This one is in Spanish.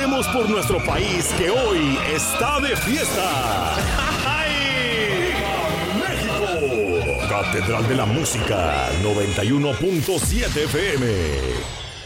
brindemos por nuestro país que hoy está de fiesta. ¡Viva México! Catedral de la Música 91.7 FM.